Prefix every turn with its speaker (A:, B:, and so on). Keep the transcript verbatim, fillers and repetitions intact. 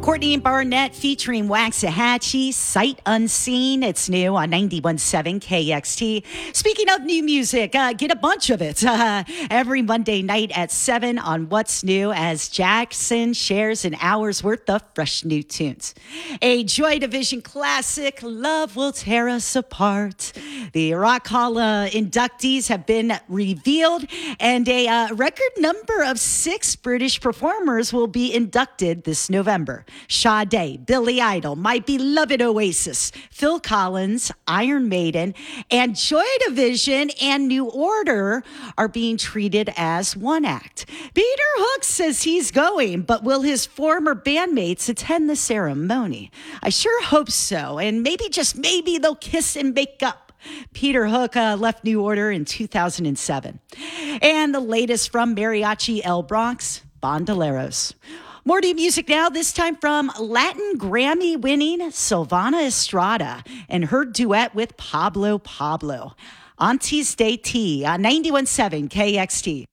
A: Courtney and Barnett featuring Waxahachie, Sight Unseen. It's new on ninety-one point seven K X T. Speaking of new music, uh, get a bunch of it uh, every Monday night at seven on What's New as Jackson shares an hour's worth of fresh new tunes. A Joy Division classic, Love Will Tear Us Apart. The Rock Hall uh, inductees have been revealed, and a uh, record number of six British performers will be inducted this November. Sade, Billy Idol, My Beloved Oasis, Phil Collins, Iron Maiden, and Joy Division and New Order are being treated as one act. Peter Hook says he's going, but will his former bandmates attend the ceremony? I sure hope so, and maybe, just maybe, they'll kiss and make up. Peter Hook uh, left New Order in two thousand seven. And the latest from Mariachi El Bronx, Bandoleros. More new music now, this time from Latin Grammy-winning Silvana Estrada and her duet with Pablo Pablo. Antes de Ti on ninety-one point seven K X T.